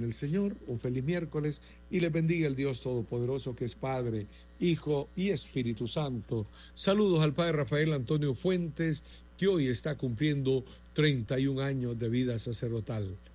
del Señor, un feliz miércoles y les bendiga el Dios Todopoderoso que es Padre, Hijo y Espíritu Santo. Saludos al Padre Rafael Antonio Fuentes, que hoy está cumpliendo 31 años de vida sacerdotal.